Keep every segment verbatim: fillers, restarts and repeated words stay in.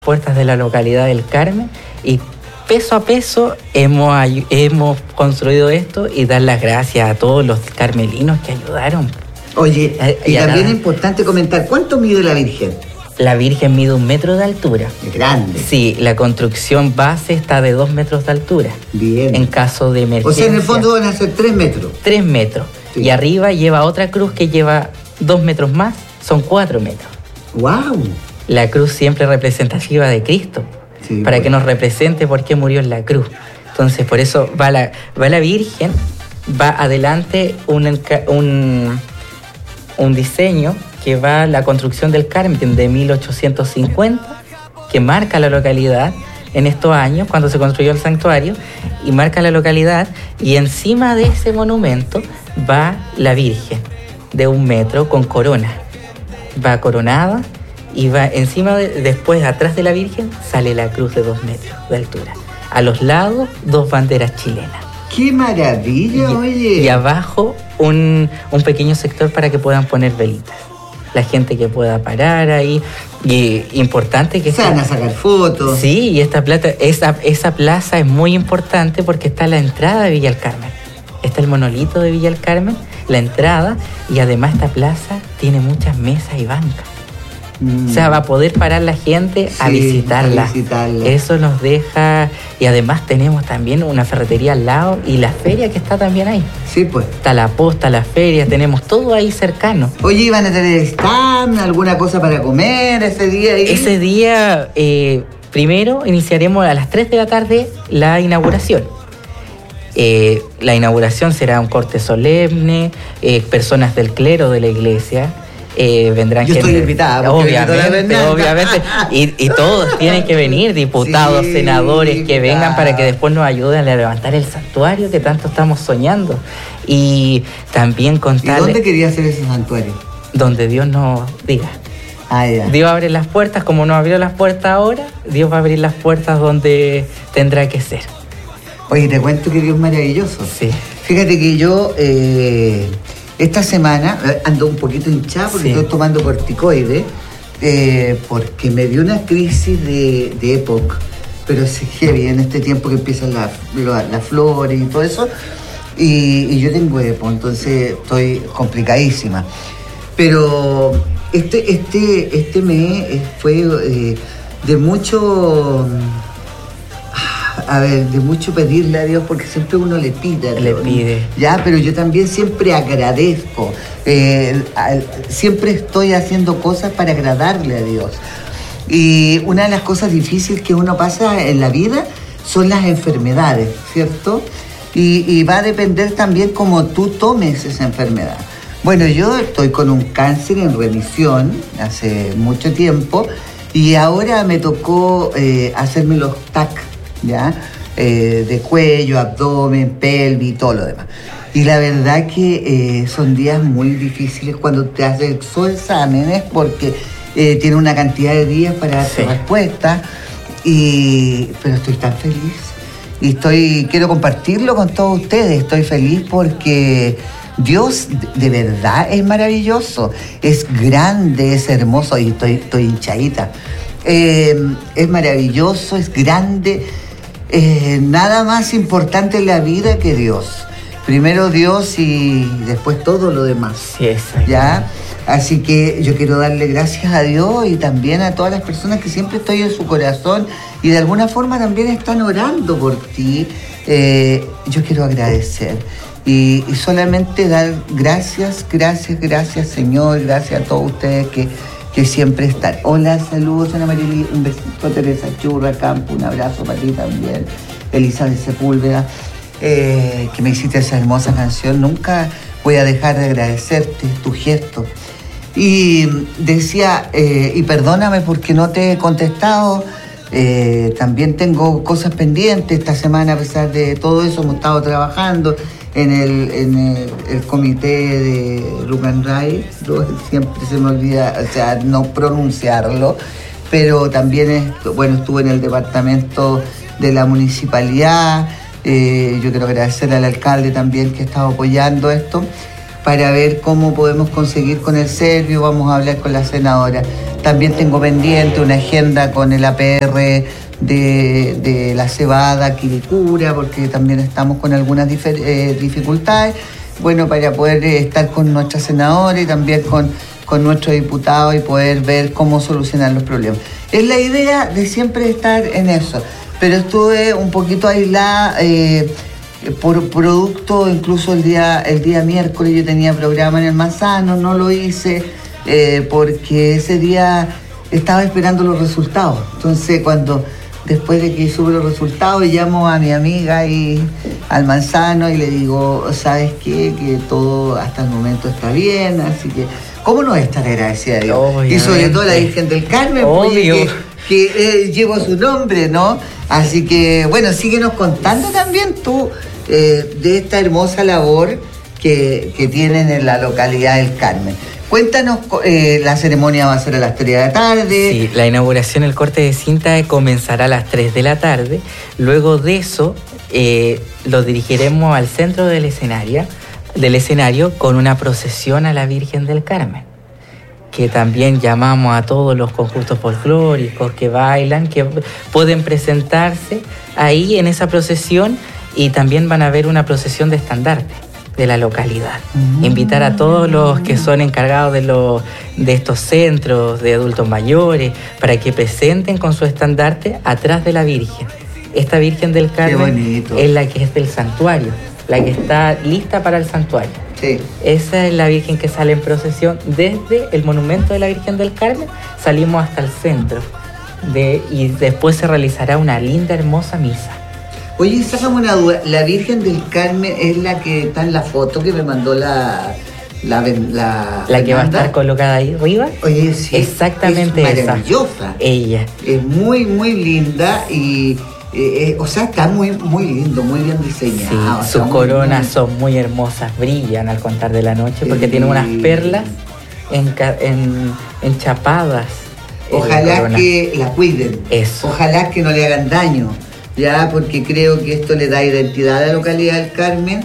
puertas de la localidad del Carmen y peso a peso hemos, hemos construido esto y dar las gracias a todos los carmelinos que ayudaron. Oye, y, y también es importante comentar, ¿cuánto mide la Virgen? La Virgen mide un metro de altura. Es grande. Sí, la construcción base está de dos metros de altura. Bien. En caso de emergencia. O sea, en el fondo van a ser tres metros. Tres metros. Sí. Y arriba lleva otra cruz que lleva dos metros más, son cuatro metros. ¡Wow! La cruz siempre representativa de Cristo, sí, para bueno. que nos represente por qué murió en la cruz. Entonces, por eso va la, va la Virgen, va adelante un, un, un diseño que va a la construcción del Carmen de mil ochocientos cincuenta, que marca la localidad en estos años, cuando se construyó el santuario, y marca la localidad, y encima de ese monumento va la Virgen, de un metro, con corona. Va coronada, y va encima, de, después atrás de la Virgen sale la cruz de dos metros de altura. A los lados, dos banderas chilenas. ¡Qué maravilla, y, oye! Y abajo un, un pequeño sector para que puedan poner velitas. La gente que pueda parar ahí. Y importante que... Se van a sacar fotos. Sí, y esta, plata, esa, esa plaza es muy importante porque está la entrada de Villa El Carmen. Está el monolito de Villa El Carmen, la entrada, y además esta plaza tiene muchas mesas y bancas. O sea, va a poder parar la gente sí, a, visitarla. a visitarla. Eso nos deja... Y además tenemos también una ferretería al lado y la feria que está también ahí. Sí, pues. Está la posta, la feria, tenemos todo ahí cercano. Oye, ¿iban a tener stand, alguna cosa para comer ese día ahí? Ese día, eh, primero iniciaremos a las tres de la tarde la inauguración. Eh, la inauguración será un corte solemne, eh, personas del clero de la iglesia... Eh, vendrán Yo gente, estoy invitada. Obviamente, obviamente. Y, y todos tienen que venir, diputados, sí, senadores, que vengan claro. para que después nos ayuden a levantar el santuario que tanto estamos soñando. Y también contar... ¿Y dónde quería hacer ese santuario? Donde Dios nos diga. Ah, ya. Dios abre las puertas, como nos abrió las puertas ahora, Dios va a abrir las puertas donde tendrá que ser. Oye, te cuento que Dios es maravilloso. Sí. Fíjate que yo... Eh, Esta semana ando un poquito hinchada porque sí. estoy tomando corticoides eh, porque me dio una crisis de, de época, pero es heavy en este tiempo que empiezan las la, la flores y todo eso, y, y yo tengo EPO, entonces estoy complicadísima. Pero este, este, este mes fue eh, de mucho... A ver, de mucho pedirle a Dios, porque siempre uno le pide a Dios. Le pide. Ya, pero yo también siempre agradezco. Eh, siempre estoy haciendo cosas para agradarle a Dios. Y una de las cosas difíciles que uno pasa en la vida son las enfermedades, ¿cierto? Y, y va a depender también cómo tú tomes esa enfermedad. Bueno, yo estoy con un cáncer en remisión hace mucho tiempo y ahora me tocó eh, hacerme los T A C. ¿Ya? Eh, de cuello, abdomen, pelvis y todo lo demás. Y la verdad que eh, son días muy difíciles cuando te hacen esos exámenes porque eh, tiene una cantidad de días para darte sí. respuesta. Y, pero estoy tan feliz y estoy quiero compartirlo con todos ustedes. Estoy feliz porque Dios de verdad es maravilloso, es grande, es hermoso y estoy, estoy hinchadita. Eh, es maravilloso, es grande. Eh, nada más importante en la vida que Dios. Primero Dios y después todo lo demás. Sí, ¿ya? Así que yo quiero darle gracias a Dios y también a todas las personas que siempre estoy en su corazón y de alguna forma también están orando por ti. Eh, yo quiero agradecer y, y solamente dar gracias, gracias, gracias Señor, gracias a todos ustedes que que siempre están. Hola, saludos, Ana Marily, un besito, Teresa Churra Campo, un abrazo para ti también, Elizabeth Sepúlveda, eh, que me hiciste esa hermosa canción. Nunca voy a dejar de agradecerte tu gesto. Y decía, eh, y perdóname porque no te he contestado, eh, también tengo cosas pendientes esta semana, a pesar de todo eso, hemos estado trabajando en el, en el, el comité de Ruganray, siempre se me olvida, o sea, no pronunciarlo, pero también, es, bueno, estuve en el departamento de la municipalidad, eh, yo quiero agradecerle al alcalde también que ha estado apoyando esto. para ver cómo podemos conseguir con el Servio. Vamos a hablar con la senadora. También tengo pendiente una agenda con el A P R de, de la Cebada, Quilicura, porque también estamos con algunas difer, eh, dificultades. Bueno, para poder eh, estar con nuestra senadora y también con, con nuestro diputado y poder ver cómo solucionar los problemas. Es la idea de siempre estar en eso, pero estuve un poquito aislada eh, por producto, incluso el día, el día miércoles yo tenía programa en el Manzano, no lo hice eh, porque ese día estaba esperando los resultados. Entonces cuando después de que subo los resultados llamo a mi amiga y al Manzano y le digo, ¿sabes qué? Que todo hasta el momento está bien, así que ¿cómo no estar agradecida a Dios? Obviamente. Y sobre todo la Virgen del Carmen, obvio, que, que eh, llevo su nombre, ¿no? Así que, bueno, síguenos contando también tú eh, de esta hermosa labor que, que tienen en la localidad del Carmen. Cuéntanos, eh, la ceremonia va a ser a las tres de la tarde. Sí, la inauguración, el corte de cinta comenzará a las tres de la tarde. Luego de eso, eh, lo dirigiremos al centro del escenario, del escenario con una procesión a la Virgen del Carmen, que también llamamos a todos los conjuntos folclóricos que bailan, que pueden presentarse ahí en esa procesión, y también van a ver una procesión de estandarte de la localidad. Mm. Invitar a todos los que son encargados de, los, de estos centros de adultos mayores para que presenten con su estandarte atrás de la Virgen. Esta Virgen del Carmen es la que es del santuario, la que está lista para el santuario. Sí. Esa es la Virgen que sale en procesión desde el monumento de la Virgen del Carmen, salimos hasta el centro de, y después se realizará una linda, hermosa misa. Oye, sácame una duda, ¿la Virgen del Carmen es la que está en la foto que me mandó la... La, la, la que va a estar colocada ahí arriba? Oye, sí. Exactamente es maravillosa. Esa. Ella. Es muy, muy linda y... Eh, eh, o sea, está muy, muy lindo, muy bien diseñado. Sí, sus coronas muy, son muy hermosas, brillan al contar de la noche porque tiene unas perlas enca- en, enchapadas. Ojalá la que la cuiden. Eso. Ojalá que no le hagan daño, ya, porque creo que esto le da identidad a la localidad del Carmen.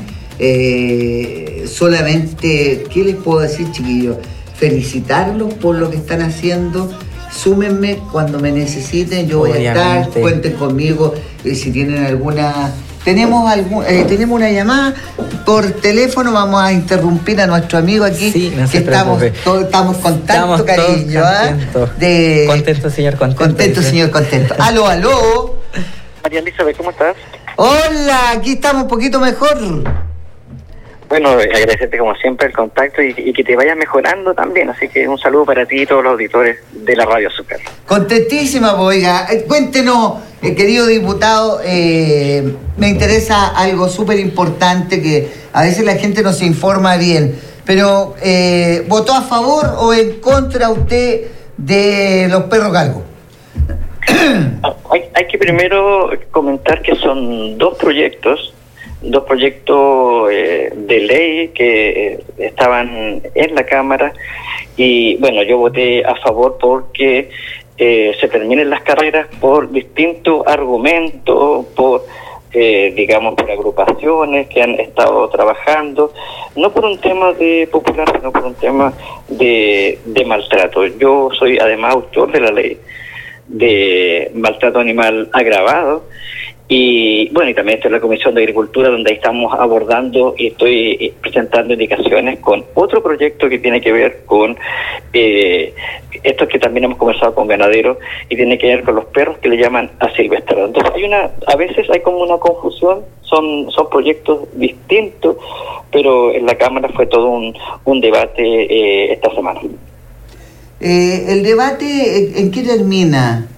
Eh, solamente, ¿qué les puedo decir, chiquillos? Felicitarlos por lo que están haciendo. Súmenme cuando me necesiten, yo voy Obviamente. a estar, cuenten conmigo eh, si tienen alguna... Tenemos algún, eh, tenemos una llamada por teléfono, vamos a interrumpir a nuestro amigo aquí, sí, no que estamos, todo, estamos con tanto cariño. Contento. ¿eh? De, contento, señor contento. Contento, dice. señor contento. Aló, aló. María Elizabeth, ¿cómo estás? Hola, aquí estamos un poquito mejor. Bueno, agradecerte como siempre el contacto y, y que te vayas mejorando también, así que un saludo para ti y todos los auditores de la Radio Azúcar. Contentísima, oiga, eh, cuéntenos, eh, querido diputado, eh, me interesa algo súper importante que a veces la gente no se informa bien, pero eh, ¿votó a favor o en contra usted de los perros galgos? hay, hay que primero comentar que son dos proyectos, dos proyectos eh, de ley que eh, estaban en la Cámara y bueno, yo voté a favor porque eh, se terminen las carreras por distintos argumentos, por eh, digamos por agrupaciones que han estado trabajando, no por un tema de popular, sino por un tema de, de maltrato. Yo soy además autor de la ley de maltrato animal agravado. Y bueno, y también estoy en la Comisión de Agricultura, donde ahí estamos abordando y estoy presentando indicaciones con otro proyecto que tiene que ver con eh, estos que también hemos conversado con ganaderos y tiene que ver con los perros que le llaman asilvestrados. Entonces hay una, a veces hay como una confusión, son son proyectos distintos, pero en la Cámara fue todo un, un debate eh, esta semana. Eh, ¿El debate en qué termina?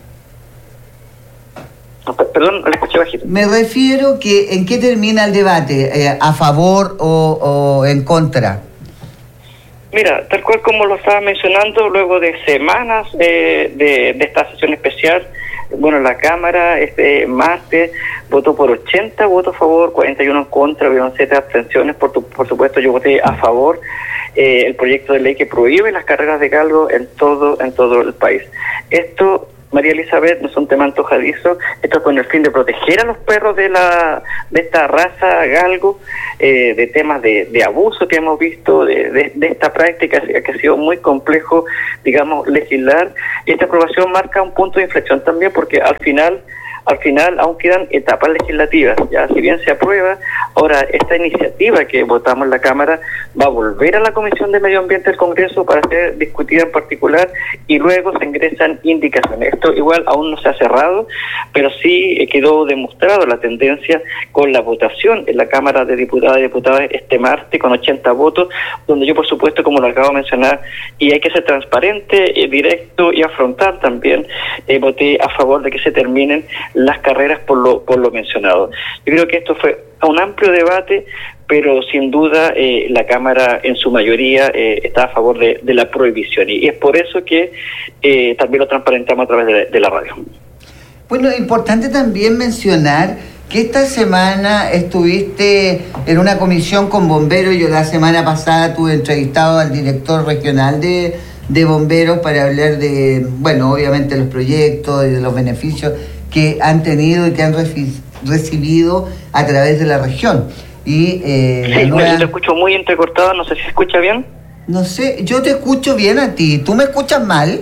Perdón, no le escuché bajito. Me refiero que en qué termina el debate, eh, a favor o, o en contra. Mira, tal cual como lo estaba mencionando, luego de semanas eh, de, de esta sesión especial, bueno, la Cámara este martes votó por ochenta votos a favor, cuarenta y uno en contra, hubieron siete abstenciones. Por, tu, por supuesto, yo voté a favor eh, el proyecto de ley que prohíbe las carreras de galgo en todo en todo el país. Esto María Elizabeth, no es un tema antojadizo, esto con el fin de proteger a los perros de la de esta raza galgo, eh, de temas de, de abuso que hemos visto, de, de, de esta práctica que ha sido muy complejo, digamos, legislar. Y esta aprobación marca un punto de inflexión también, porque al final Al final aún quedan etapas legislativas, ya si bien se aprueba, ahora esta iniciativa que votamos en la Cámara va a volver a la Comisión de Medio Ambiente del Congreso para ser discutida en particular y luego se ingresan indicaciones. Esto igual aún no se ha cerrado, pero sí quedó demostrado la tendencia con la votación en la Cámara de Diputadas y Diputados este martes con ochenta votos, donde yo por supuesto, como lo acabo de mencionar, y hay que ser transparente, eh, directo y afrontar también, eh, voté a favor de que se terminen las carreras por lo por lo mencionado. Yo creo que esto fue un amplio debate, pero sin duda eh, la Cámara en su mayoría eh, está a favor de, de la prohibición, y es por eso que eh, también lo transparentamos a través de, de la radio. Bueno, importante también mencionar que esta semana estuviste en una comisión con bomberos. Yo la semana pasada tuve entrevistado al director regional de, de bomberos para hablar de, bueno, obviamente los proyectos y de los beneficios que han tenido y que han refi- recibido a través de la región. Y eh, sí, la nueva... yo te escucho muy entrecortado, no sé si se escucha bien. No sé, yo te escucho bien a ti. ¿Tú me escuchas mal?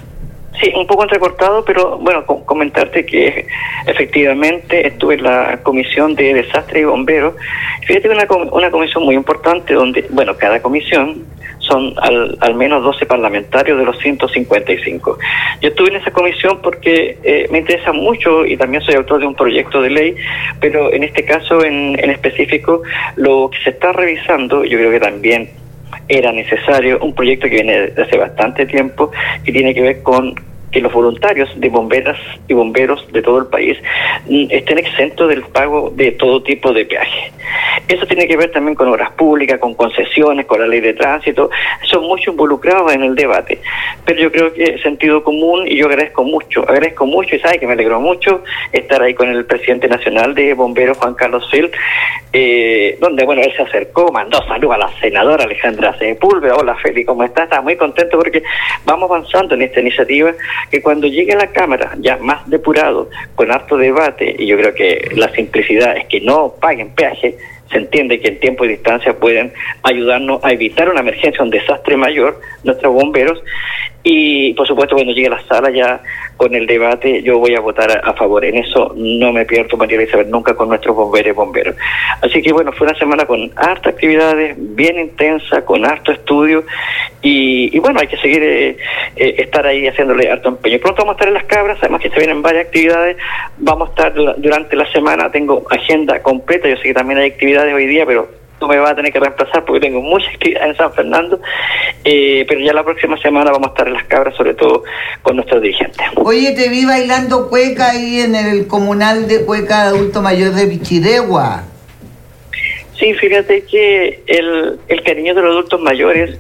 Sí, un poco entrecortado, pero bueno, com- comentarte que efectivamente estuve en la Comisión de Desastres y Bomberos. Fíjate, una, com- una comisión muy importante donde, bueno, cada comisión son al, al menos doce parlamentarios de los ciento cincuenta y cinco. Yo estuve en esa comisión porque eh, me interesa mucho y también soy autor de un proyecto de ley, pero en este caso en, en específico lo que se está revisando, yo creo que también era necesario, un proyecto que viene de hace bastante tiempo, que tiene que ver con que los voluntarios de bomberas y bomberos de todo el país estén exentos del pago de todo tipo de peaje. Eso tiene que ver también con obras públicas, con concesiones, con la ley de tránsito. Son muchos involucrados en el debate, pero yo creo que sentido común, y yo agradezco mucho, agradezco mucho y sabe que me alegró mucho estar ahí con el presidente nacional de bomberos, Juan Carlos Sil, eh, donde, bueno, él se acercó, mandó salud a la senadora Alejandra Sepúlveda. Hola, Feli, ¿cómo estás? Estaba muy contento porque vamos avanzando en esta iniciativa, que cuando llegue a la Cámara ya más depurado, con harto debate, y yo creo que la simplicidad es que no paguen peaje, se entiende que en tiempo y distancia pueden ayudarnos a evitar una emergencia, un desastre mayor, nuestros bomberos. Y por supuesto, cuando llegue a la sala ya con el debate, yo voy a votar a, a favor. En eso no me pierdo, María Elizabeth, nunca con nuestros bomberos y bomberos. Así que bueno, fue una semana con hartas actividades, bien intensa, con harto estudio, y, y bueno, hay que seguir, eh, eh, estar ahí haciéndole harto empeño. Pronto vamos a estar en las Cabras, además que se vienen varias actividades, vamos a estar durante la semana, tengo agenda completa, yo sé que también hay actividades hoy día, pero tú me vas a tener que reemplazar porque tengo mucha actividad en San Fernando, eh, pero ya la próxima semana vamos a estar en las Cabras, sobre todo con nuestros dirigentes. Oye, te vi bailando cueca ahí en el comunal de cueca de adulto mayor de Pichidegua. Sí, fíjate que el, el cariño de los adultos mayores,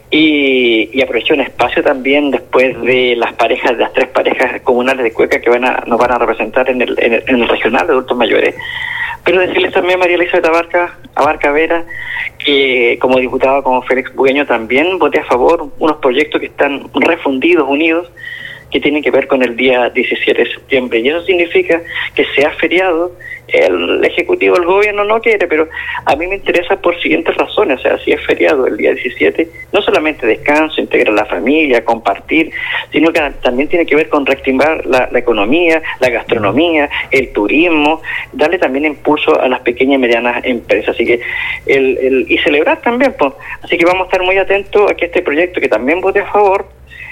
y, y aproveché un espacio también después de las parejas, de las tres parejas comunales de cueca que van a, nos van a representar en el, en el, en el regional de adultos mayores. Pero decirles también a María Elizabeth Abarca, Abarca Vera, que como diputado, como Félix Bugueño, también voté a favor unos proyectos que están refundidos, unidos, que tienen que ver con el día diecisiete de septiembre. Y eso significa que sea feriado. El Ejecutivo, el Gobierno no quiere, pero a mí me interesa por siguientes razones. O sea, si es feriado el día diecisiete, no solamente descanso, integrar a la familia, compartir, sino que también tiene que ver con reactivar la, la economía, la gastronomía, el turismo, darle también impulso a las pequeñas y medianas empresas. Así que el, el y celebrar también, pues. Así que vamos a estar muy atentos a que este proyecto, que también voté a favor,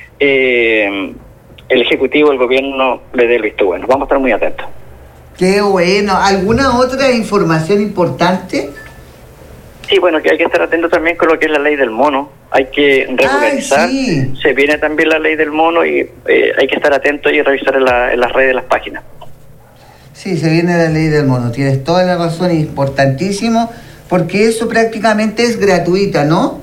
eh, el Ejecutivo, el Gobierno le dé el visto bueno. Vamos a estar muy atentos. Qué bueno. ¿Alguna otra información importante? Sí, bueno, que hay que estar atento también con lo que es la ley del mono. Hay que regularizar. Ay, sí. Se viene también la ley del mono y eh, hay que estar atento y revisar en, la, en las redes, las páginas. Sí, se viene la ley del mono. Tienes toda la razón, importantísimo, porque eso prácticamente es gratuita, ¿no?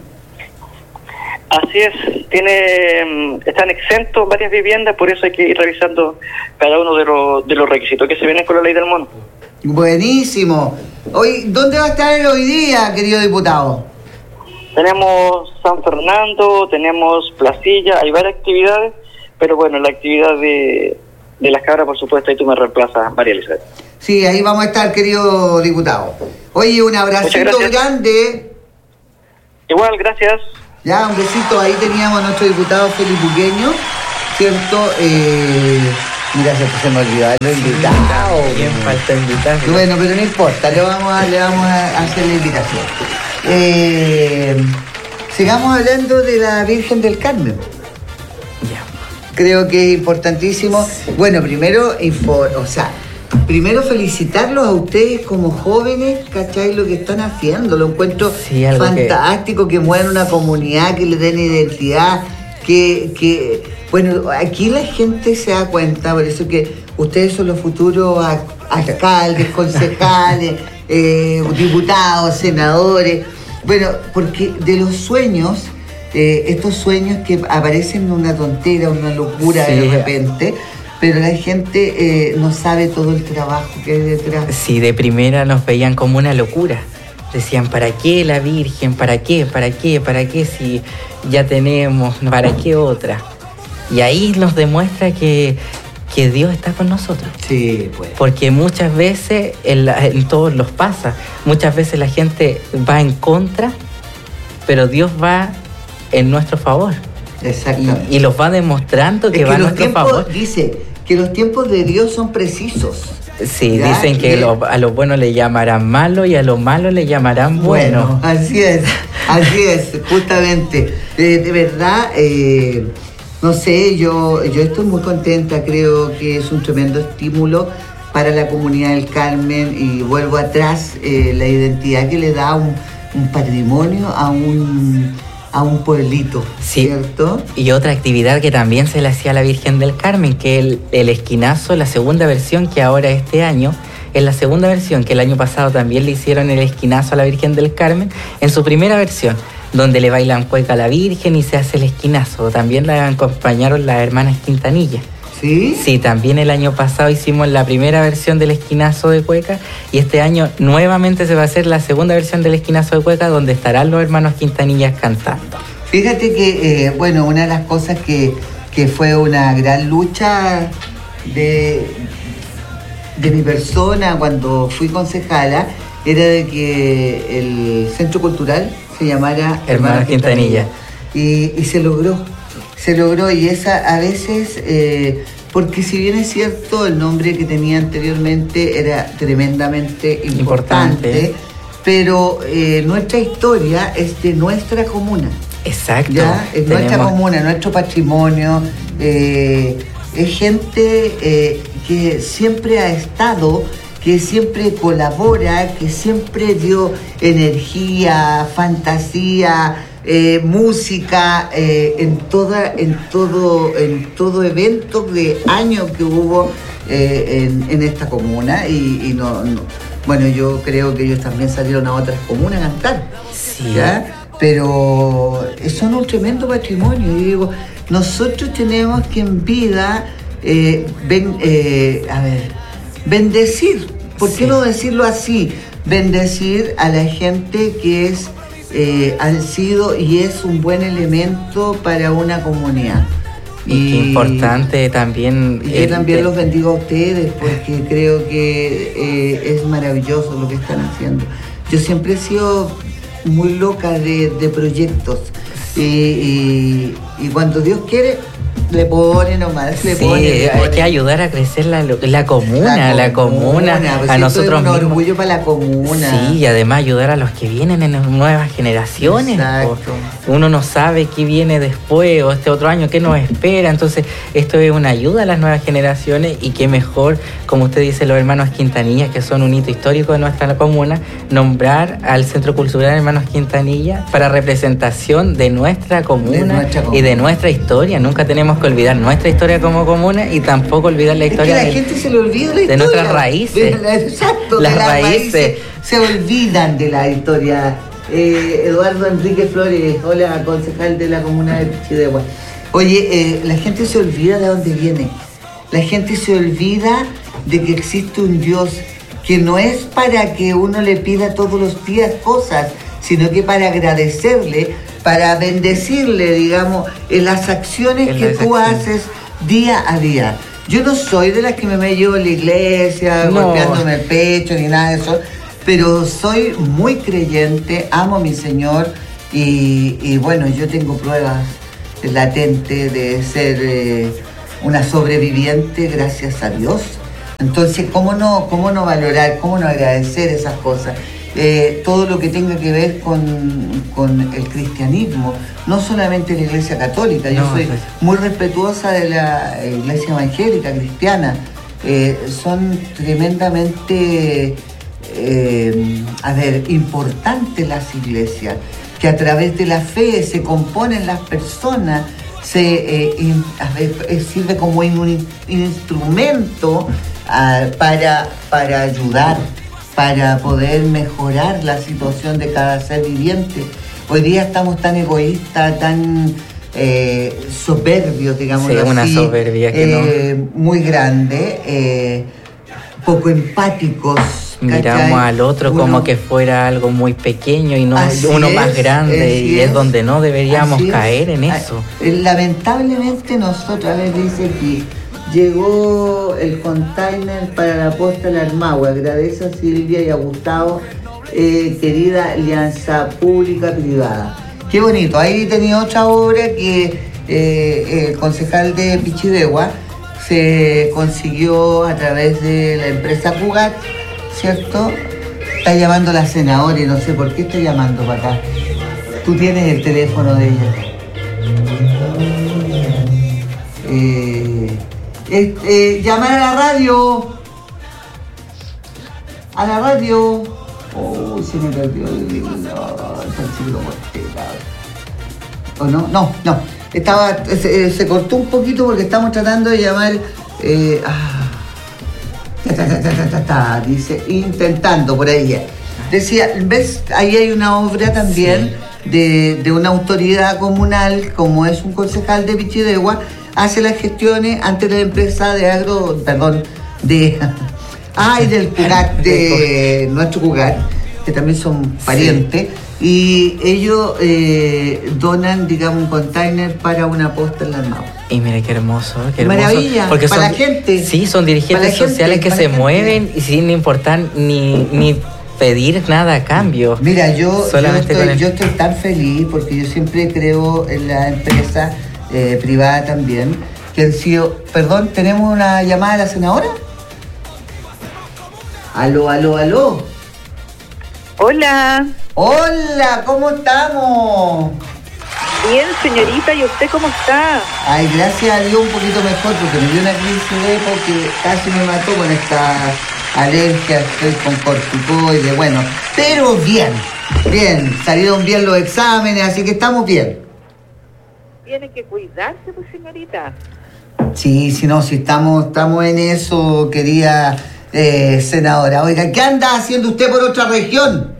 Así es, tiene, están exentos varias viviendas, por eso hay que ir revisando cada uno de los de los requisitos que se vienen con la ley del mono. Buenísimo. Hoy, ¿dónde va a estar el hoy día, querido diputado? Tenemos San Fernando, tenemos Placilla, hay varias actividades, pero bueno, la actividad de, de las cabras, por supuesto, ahí tú me reemplazas, María Elizabeth. Sí, ahí vamos a estar, querido diputado. Oye, un abracito grande. Igual, gracias. Ya, un besito. Ahí teníamos a nuestro diputado Felipe Uqueño, ¿cierto? Eh, mira, se, se me olvidó el invitado. ¿Quién falta invitar? Bueno, pero no importa, le vamos a, le vamos a hacer la invitación. Eh, sigamos hablando de la Virgen del Carmen. Ya. Creo que es importantísimo. Bueno, primero, info, o sea, primero felicitarlos a ustedes como jóvenes, ¿cachai? Lo que están haciendo, lo encuentro sí, fantástico, que... que muevan una comunidad, que le den identidad, que, que, bueno, aquí la gente se da cuenta, por eso que ustedes son los futuros alcaldes, concejales, eh, diputados, senadores, bueno, porque de los sueños, eh, estos sueños que aparecen una tontera, una locura sí. de repente, pero la gente eh, no sabe todo el trabajo que hay detrás. Sí, de primera nos veían como una locura. Decían, ¿para qué la Virgen? ¿Para qué? ¿Para qué? ¿Para qué si ya tenemos? ¿Para qué otra? Y ahí nos demuestra que, que Dios está con nosotros. Sí, pues. Porque muchas veces, en, la, en todos los pasa, muchas veces la gente va en contra, pero Dios va en nuestro favor. Exactamente. Y, y los va demostrando que, que va a nuestro tiempos, favor. Dice que los tiempos de Dios son precisos. Sí, ¿ya? Dicen que lo, a los buenos le llamarán malo y a los malos le llamarán bueno. Bueno, así es, así es, justamente. Eh, de verdad, eh, no sé, yo, yo estoy muy contenta, creo que es un tremendo estímulo para la comunidad del Carmen y vuelvo atrás, eh, la identidad que le da un, un patrimonio a un... a un pueblito, sí. ¿cierto? Y otra actividad que también se le hacía a la Virgen del Carmen, que el, el esquinazo, la segunda versión que ahora este año, es la segunda versión, que el año pasado también le hicieron el esquinazo a la Virgen del Carmen, en su primera versión, donde le bailan cueca a la Virgen y se hace el esquinazo. También la acompañaron las hermanas Quintanilla. ¿Sí? Sí, también el año pasado hicimos la primera versión del esquinazo de cueca y este año nuevamente se va a hacer la segunda versión del esquinazo de cueca donde estarán los hermanos Quintanillas cantando. Fíjate que, eh, bueno, una de las cosas que, que fue una gran lucha de, de mi persona cuando fui concejala era de que el centro cultural se llamara Hermanos Quintanilla. Y, y se logró. Se logró y esa a veces, eh, porque si bien es cierto, el nombre que tenía anteriormente era tremendamente importante, importante. pero eh, nuestra historia es de nuestra comuna. Exacto. ¿Ya? Es Tenemos... nuestra comuna, nuestro patrimonio, eh, es gente eh, que siempre ha estado, que siempre colabora, que siempre dio energía, fantasía, Eh, música eh, en toda en todo en todo evento de año que hubo eh, en, en esta comuna y, y no, no bueno yo creo que ellos también salieron a otras comunas a cantar sí. ¿ya? Pero son un tremendo patrimonio y digo nosotros tenemos que en vida eh, ven, eh, a ver bendecir, ¿por qué sí. no decirlo así? Bendecir a la gente que es Eh, han sido y es un buen elemento para una comunidad. Y, y qué importante también. Y yo también los bendigo a ustedes porque creo que eh, es maravilloso lo que están haciendo. Yo siempre he sido muy loca de, de proyectos y, y, y cuando Dios quiere le pone nomás, le sí, pone, le pone. Hay que ayudar a crecer la, la comuna, la comuna, la comuna pues a nosotros mismos. Un orgullo para la comuna. Sí, y además ayudar a los que vienen en nuevas generaciones. Exacto. Uno no sabe qué viene después o este otro año, qué nos espera. Entonces, esto es una ayuda a las nuevas generaciones y qué mejor, como usted dice, los hermanos Quintanilla, que son un hito histórico de nuestra comuna, nombrar al Centro Cultural Hermanos Quintanilla para representación de nuestra comuna, de nuestra comuna. Y de nuestra historia. Nunca tenemos que olvidar nuestra historia como comuna y tampoco olvidar la historia es que la de, gente se le olvida la de historia, nuestras raíces. De la, exacto, las de las raíces. raíces se olvidan de la historia. Eh, Eduardo Enrique Flores, hola, concejal de la comuna de Chidegua. Oye, eh, la gente se olvida de dónde viene. La gente se olvida de que existe un Dios que no es para que uno le pida todos los días cosas, sino que para agradecerle, para bendecirle, digamos, en las acciones en que las tú acciones. haces día a día. Yo no soy de las que me me llevo a la iglesia, no. golpeándome el pecho ni nada de eso, pero soy muy creyente, amo a mi Señor y, y bueno, yo tengo pruebas latentes de ser eh, una sobreviviente gracias a Dios. Entonces, ¿cómo no, cómo no valorar, cómo no agradecer esas cosas? Eh, todo lo que tenga que ver con, con el cristianismo, no solamente la Iglesia Católica. Yo no, soy pues. muy respetuosa de la Iglesia Evangélica Cristiana. Eh, son tremendamente, eh, a ver, importantes las iglesias, que a través de la fe se componen las personas, se eh, in, a ver, sirve como un, un instrumento uh, para, para ayudar, para poder mejorar la situación de cada ser viviente. Hoy día estamos tan egoístas, tan eh, soberbios, digamos sí, así. Una soberbia que eh, no. Muy grande, eh, poco empáticos. Miramos ¿cachai? Al otro uno, como que fuera algo muy pequeño y no uno es, más grande, y es, es donde no deberíamos caer en eso. Lamentablemente nosotros, a ver, dice aquí, llegó el container para la posta del Armagua. Agradece a Silvia y a Gustavo, eh, querida alianza pública-privada. Qué bonito. Ahí tenía otra obra que eh, el concejal de Pichidegua se consiguió a través de la empresa Cugat, ¿cierto? Está llamando la senadora y no sé por qué está llamando para acá. Tú tienes el teléfono de ella. Eh... Este, llamar a la radio. A la radio. Oh, se me perdió el ¿O no? No, no. Estaba, se, se cortó un poquito porque estamos tratando de llamar. Eh, ah, ta, ta, ta, ta, ta, ta, dice, intentando por ahí. Decía, ¿ves? Ahí hay una obra también sí. de, de una autoridad comunal, como es un concejal de Pichidegua, hace las gestiones ante la empresa de agro, perdón, de ay, ah, del Cugat, de nuestro Cugat, que también son parientes, sí. y ellos eh, donan, digamos, un container para una posta en la Armagua. Y mira qué hermoso, qué hermoso. Maravilla, porque para son, la gente. Sí, son dirigentes sociales gente, que se mueven y sin importar ni, ni pedir nada a cambio. Mira, yo, yo, estoy, el... yo estoy tan feliz porque yo siempre creo en la empresa Eh, privada también, que han sido... Perdón, ¿tenemos una llamada a la senadora? Aló, aló, aló. Hola. Hola, ¿cómo estamos? Bien, señorita, ¿y usted cómo está? Ay, gracias a Dios un poquito mejor, porque me dio una crisis de porque casi me mató con esta alergia, estoy con corticoides, bueno, pero bien, bien, salieron bien los exámenes, así que estamos bien. Tiene que cuidarse, pues, señorita. Sí, si no, si estamos, estamos en eso, querida eh, senadora. Oiga, ¿qué anda haciendo usted por otra región?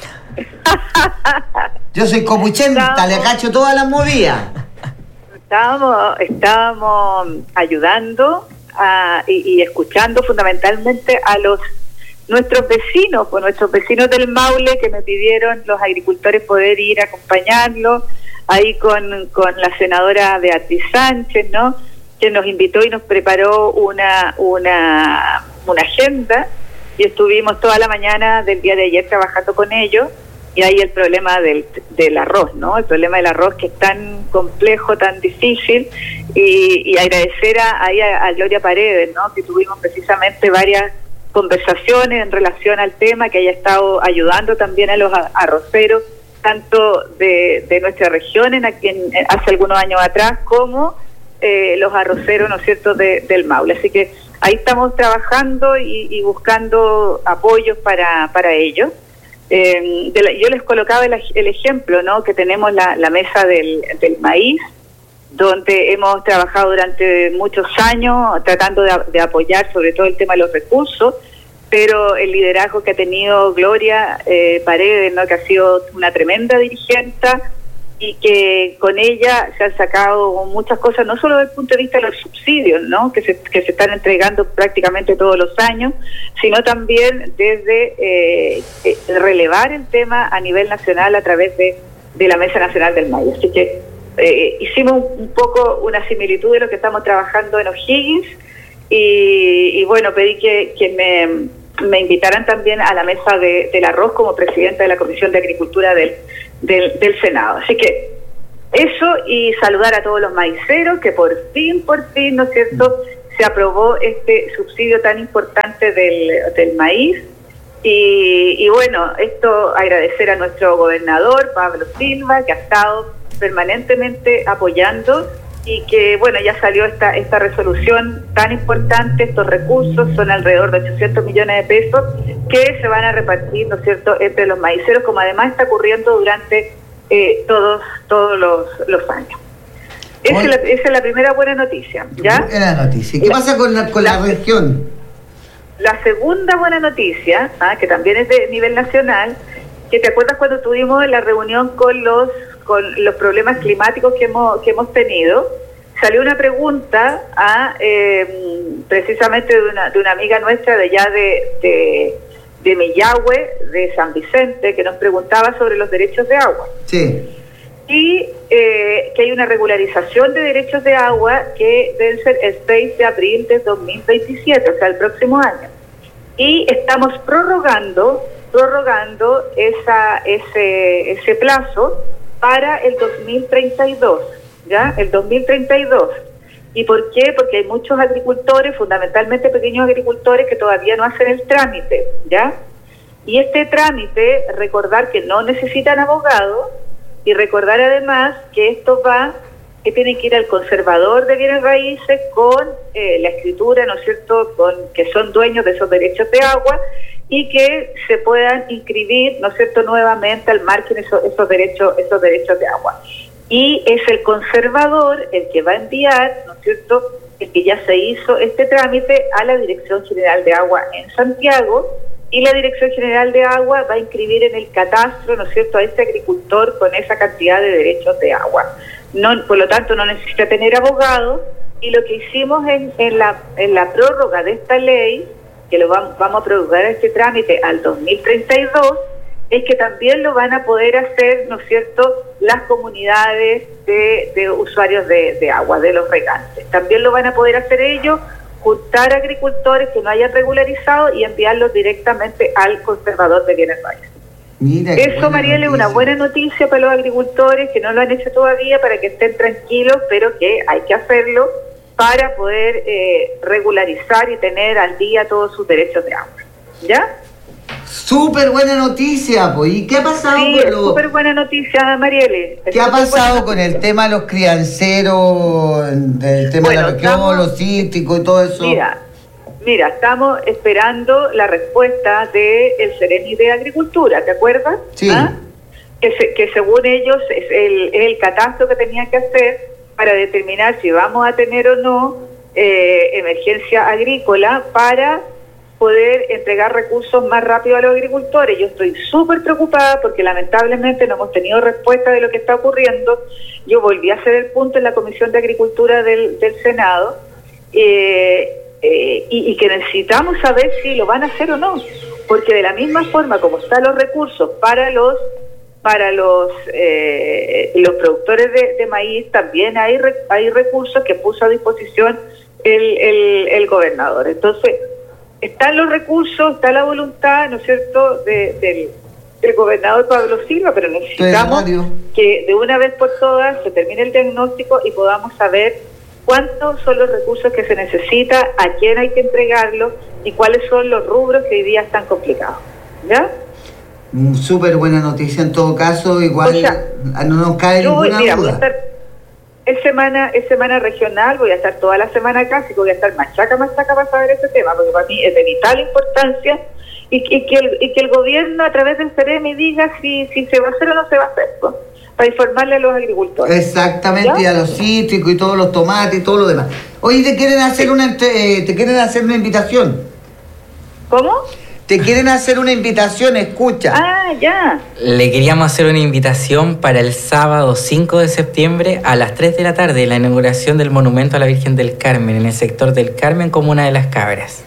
Yo soy copuchenta, estamos, le cacho todas las movidas. Estábamos, estábamos ayudando a, y, y escuchando fundamentalmente a los nuestros vecinos, pues nuestros vecinos del Maule, que me pidieron los agricultores poder ir a acompañarlos. Ahí con, con la senadora Beatriz Sánchez, ¿no? Que nos invitó y nos preparó una, una, una agenda, y estuvimos toda la mañana del día de ayer trabajando con ellos, y ahí el problema del, del arroz, ¿no? El problema del arroz, que es tan complejo, tan difícil, y, y agradecer a, ahí a, a Gloria Paredes, ¿no? Que tuvimos precisamente varias conversaciones en relación al tema, que haya estado ayudando también a los arroceros, tanto de, de nuestra región en, en, en hace algunos años atrás, como eh, los arroceros, ¿no es cierto?, de, del Maule. Así que ahí estamos trabajando y, y buscando apoyos para, para ellos. Eh, de la, yo les colocaba el, el ejemplo, ¿no?, que tenemos la, la mesa del, del maíz, donde hemos trabajado durante muchos años tratando de, de apoyar sobre todo el tema de los recursos, pero el liderazgo que ha tenido Gloria eh, Paredes, ¿no?, que ha sido una tremenda dirigente, y que con ella se han sacado muchas cosas, no solo desde el punto de vista de los subsidios, ¿no?, que se, que se están entregando prácticamente todos los años, sino también desde eh, relevar el tema a nivel nacional a través de, de la Mesa Nacional del Maíz. Así que eh, hicimos un, un poco una similitud de lo que estamos trabajando en O'Higgins y, y bueno, pedí que, que me, me invitaran también a la mesa de, del arroz como presidenta de la Comisión de Agricultura del, del, del Senado. Así que eso, y saludar a todos los maiceros que por fin, por fin, ¿no es cierto?, se aprobó este subsidio tan importante del, del maíz. Y, y bueno, esto agradecer a nuestro gobernador, Pablo Silva, que ha estado permanentemente apoyando y que, bueno, ya salió esta, esta resolución tan importante. Estos recursos son alrededor de ochocientos millones de pesos que se van a repartir, ¿no es cierto?, entre los maiceros, como además está ocurriendo durante eh, todos, todos los, los años. Esa es, la, esa es la primera buena noticia, ¿ya? Buena noticia. ¿Y qué la, pasa con la, con la, la región? La segunda buena noticia, ¿ah?, que también es de nivel nacional, que te acuerdas cuando tuvimos la reunión con los con los problemas climáticos que hemos que hemos tenido, salió una pregunta a eh, precisamente de una de una amiga nuestra de allá de, de de Millahue, de San Vicente, que nos preguntaba sobre los derechos de agua. Sí. Y eh, que hay una regularización de derechos de agua que debe ser el seis de abril de dos mil veintisiete, o sea, el próximo año. Y estamos prorrogando, prorrogando esa, ese, ese plazo para el dos mil treinta y dos, ¿ya? El dos mil treinta y dos. ¿Y por qué? Porque hay muchos agricultores, fundamentalmente pequeños agricultores, que todavía no hacen el trámite, ¿ya? Y este trámite, recordar que no necesitan abogado, y recordar además que esto va, que tienen que ir al conservador de bienes raíces con eh, la escritura, ¿no es cierto?, con que son dueños de esos derechos de agua y que se puedan inscribir, ¿no es cierto?, nuevamente al margen esos, esos derechos, esos derechos de agua. Y es el conservador el que va a enviar, ¿no es cierto?, el que ya se hizo este trámite a la Dirección General de Agua en Santiago. Y la Dirección General de Agua va a inscribir en el catastro, ¿no es cierto?, a ese agricultor con esa cantidad de derechos de agua. No, por lo tanto, no necesita tener abogado. Y lo que hicimos en, en, la, en la prórroga de esta ley, que lo vamos, vamos a prorrogar este trámite al dos mil treinta y dos, es que también lo van a poder hacer, ¿no es cierto?, las comunidades de, de usuarios de, de agua, de los regantes. También lo van a poder hacer ellos, juntar agricultores que no hayan regularizado y enviarlos directamente al conservador de bienes raíces. Mira, eso, Mariela, es una buena noticia para los agricultores que no lo han hecho todavía, para que estén tranquilos, pero que hay que hacerlo para poder eh, regularizar y tener al día todos sus derechos de agua. ¿Ya? Súper buena noticia, pues. ¿Y qué ha pasado sí, con los... súper buena noticia, Mariele. ¿Qué ha pasado con el tema de los crianceros, del tema bueno, de la región, estamos, los cítricos y todo eso? Mira, mira, estamos esperando la respuesta del Ceremi de Agricultura, ¿te acuerdas? Sí. ¿Ah? Que, se, que según ellos es el, es el catastro que tenían que hacer para determinar si vamos a tener o no eh, emergencia agrícola para poder entregar recursos más rápido a los agricultores. Yo estoy súper preocupada porque lamentablemente no hemos tenido respuesta de lo que está ocurriendo. Yo volví a hacer el punto en la Comisión de Agricultura del, del Senado eh, eh, y, y que necesitamos saber si lo van a hacer o no, porque de la misma forma como están los recursos para los para los eh, los productores de, de maíz, también hay hay recursos que puso a disposición el, el, el gobernador. Entonces, están los recursos, está la voluntad, ¿no es cierto?, de, del, del gobernador Pablo Silva, pero necesitamos que de una vez por todas se termine el diagnóstico y podamos saber cuántos son los recursos que se necesita, a quién hay que entregarlos y cuáles son los rubros que hoy día están complicados. ¿Ya? Súper buena noticia en todo caso, igual o sea, no nos cae yo, ninguna mira, duda. Voy a estar, es semana, es semana regional, voy a estar toda la semana acá, así que voy a estar machaca, machaca para saber ese tema, porque para mí es de vital importancia y, y, que, el, y que el gobierno a través del Ceremi diga si, si se va a hacer o no se va a hacer, ¿no?, para informarle a los agricultores. Exactamente, ¿ya?, y a los cítricos y todos los tomates y todo lo demás. Oye, te quieren hacer una eh, te quieren hacer una invitación. ¿Cómo? Te quieren hacer una invitación, escucha. Ah, ya. Le queríamos hacer una invitación para el sábado cinco de septiembre a las tres de la tarde, la inauguración del Monumento a la Virgen del Carmen, en el sector del Carmen, Comuna de Las Cabras.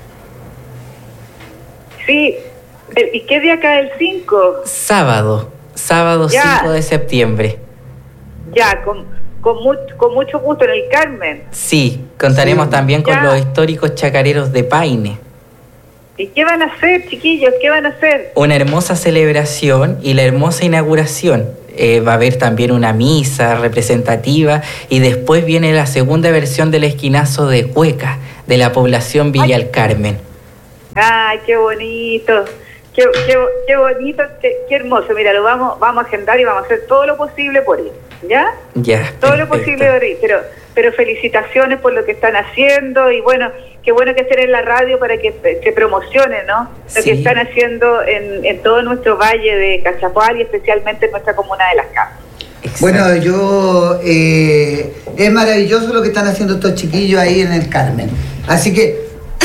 Sí. ¿Y qué día cae el cinco? Sábado. Sábado ya. cinco de septiembre. Ya, con, con, mu con mucho gusto en el Carmen. Sí, contaremos sí. también con ya. los históricos chacareros de Paine. ¿Y qué van a hacer, chiquillos? ¿Qué van a hacer? Una hermosa celebración y la hermosa inauguración. Eh, va a haber también una misa representativa y después viene la segunda versión del esquinazo de Cueca, de la población Villa El Carmen. ¡Ay, qué bonito! Qué, qué, qué bonito, qué, qué hermoso. Mira, lo vamos, vamos a agendar y vamos a hacer todo lo posible por ir. ¿Ya? Ya. Todo perfecto. Lo posible por ir. Pero, pero felicitaciones por lo que están haciendo y bueno, qué bueno que estén en la radio para que se promocione, ¿no? Lo sí. que están haciendo en, en todo nuestro valle de Cachapoal y especialmente en nuestra comuna de Las Casas. Exacto. Bueno, yo eh, es maravilloso lo que están haciendo estos chiquillos ahí en el Carmen. Así que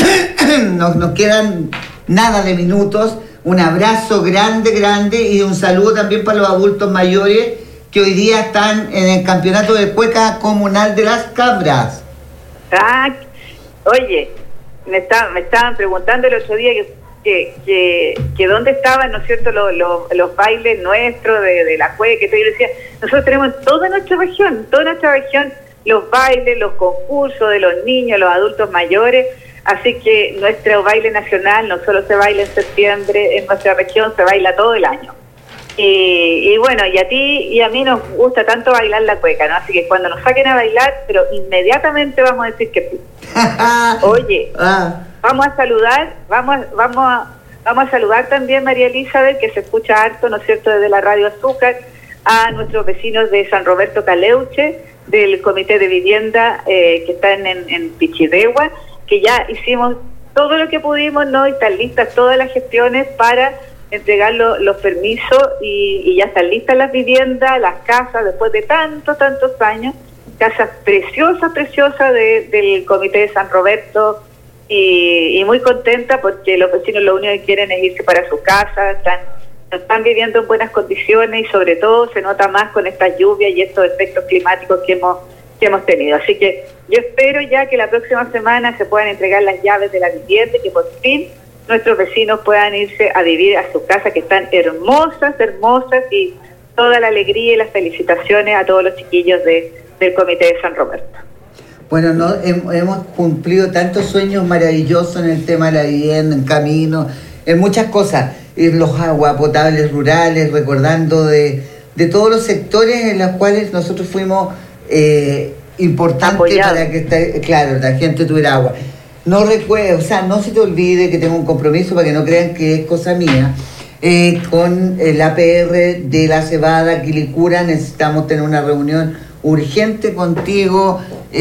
nos, nos quedan nada de minutos. Un abrazo grande, grande y un saludo también para los adultos mayores que hoy día están en el campeonato de cueca comunal de Las Cabras. Ah, oye, me, está, me estaban preguntando el otro día que, que, que, que dónde estaban, ¿no es cierto?, los, los, los bailes nuestros de, de la cueca. Yo decía, nosotros tenemos en toda nuestra región, en toda nuestra región, los bailes, los concursos de los niños, los adultos mayores. Así que nuestro baile nacional no solo se baila en septiembre en nuestra región, se baila todo el año. Y, y bueno, y a ti y a mí nos gusta tanto bailar la cueca, ¿no? Así que cuando nos saquen a bailar, pero inmediatamente vamos a decir que sí. Oye, ah. vamos a saludar, vamos, vamos, a, vamos a saludar también, María Elizabeth, que se escucha harto, ¿no es cierto?, desde la Radio Azúcar, a nuestros vecinos de San Roberto Caleuche, del Comité de Vivienda eh, que están en, en Pichidegua, que ya hicimos todo lo que pudimos, ¿no? Y están listas todas las gestiones para entregar lo, los permisos y, y ya están listas las viviendas, las casas, después de tantos, tantos años, casas preciosas, preciosas de, del Comité de San Roberto y, y muy contenta porque los vecinos lo único que quieren es irse para su casa, están, están viviendo en buenas condiciones y sobre todo se nota más con estas lluvias y estos efectos climáticos que hemos que hemos tenido. Así que yo espero ya que la próxima semana se puedan entregar las llaves de la vivienda y que por fin nuestros vecinos puedan irse a vivir a su casa, que están hermosas, hermosas, y toda la alegría y las felicitaciones a todos los chiquillos de, del Comité de San Roberto. Bueno, no, hemos cumplido tantos sueños maravillosos en el tema de la vivienda, en caminos, en muchas cosas, en los aguas potables rurales, recordando de, de todos los sectores en los cuales nosotros fuimos Eh, importante Apoyado. Para que está, claro, la gente tuviera agua. No recuerdo, o sea, no se te olvide que tengo un compromiso para que no crean que es cosa mía. Eh, con el A P R de la Cebada, Quilicura, necesitamos tener una reunión urgente contigo,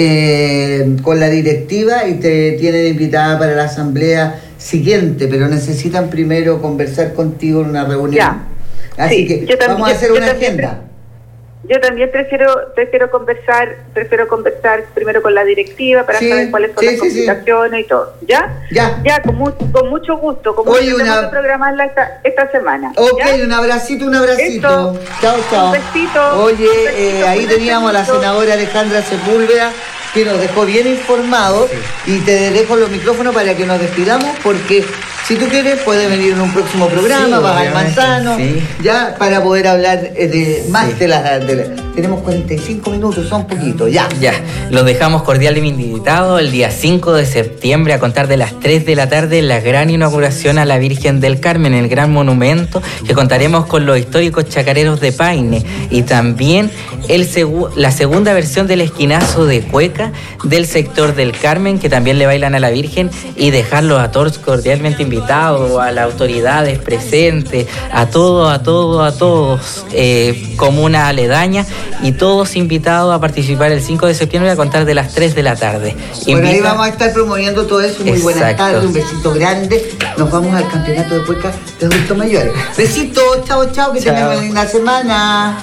eh, con la directiva, y te tienen invitada para la asamblea siguiente, pero necesitan primero conversar contigo en una reunión. Ya. Así sí, que también, vamos a hacer yo, una yo agenda. Yo también prefiero prefiero conversar prefiero conversar primero con la directiva para sí, saber cuáles son sí, las sí, complicaciones sí. y todo. ¿Ya? Ya. Ya, con, mu con mucho gusto. Con Oye, mucho una... gusto programarla esta, esta semana. Ok, ¿ya? un abracito, un abracito. Esto, chao, chao. Un besito. Oye, un besito, eh, ahí teníamos a la senadora Alejandra Sepúlveda, que nos dejó bien informados, sí. y te dejo los micrófonos para que nos despidamos, porque si tú quieres puedes venir en un próximo programa, sí, vas al Manzano, sí. ya, para poder hablar de más sí. de las... De la, tenemos cuarenta y cinco minutos, son poquitos, ya. Ya, los dejamos cordialmente invitados el día cinco de septiembre a contar de las tres de la tarde en la gran inauguración a la Virgen del Carmen, el gran monumento, que contaremos con los históricos chacareros de Paine, y también el segu la segunda versión del esquinazo de cueca del sector del Carmen, que también le bailan a la Virgen, y dejarlos a todos cordialmente invitados, a las autoridades presentes, a todos, a todos, a todos, eh, comuna aledaña, y todos invitados a participar el cinco de septiembre a contar de las tres de la tarde. Invita... Bueno, ahí vamos a estar promoviendo todo eso. Muy Exacto. buenas tardes, un besito grande. Nos vamos al campeonato de cueca de adultos mayores. Besitos, chao, chao, que tengan una linda semana.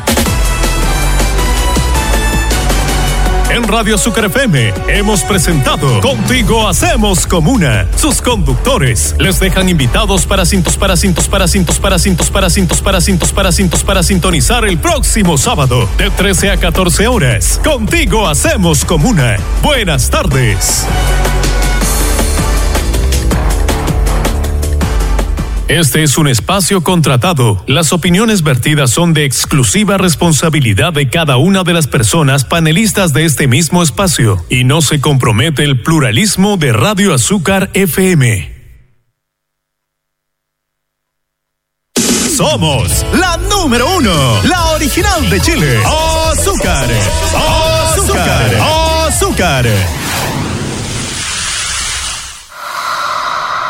En Radio Azúcar F M hemos presentado Contigo Hacemos Comuna. Sus conductores les dejan invitados para cintos, para cintos, para cintos, para cintos, para cintos, para cintos, para cintos, para sintonizar el próximo sábado de trece a catorce horas. Contigo Hacemos Comuna. Buenas tardes. Este es un espacio contratado. Las opiniones vertidas son de exclusiva responsabilidad de cada una de las personas panelistas de este mismo espacio y no se compromete el pluralismo de Radio Azúcar F M. Somos la número uno, la original de Chile. Azúcar, azúcar, azúcar.